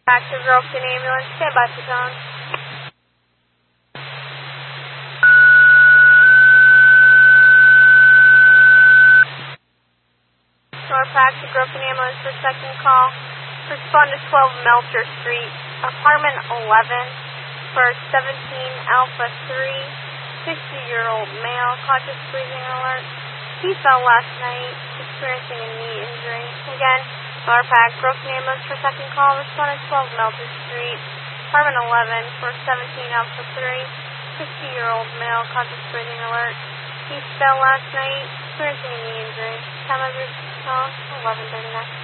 Active broken ambulance, stand by for tone. North Active broken ambulance for second call. Respond to 12 Melcher Street, apartment 11 for 17 Alpha 3, 60-year-old male, conscious breathing alert. He fell last night, experiencing a knee injury. Again, Norpac, broken ambulance for second call, responded 12 Melcher Street, apartment 11 for 17 Alpha 3, 60-year-old male, conscious breathing alert. He fell last night, experiencing a knee injury. Time of your call, 11:39.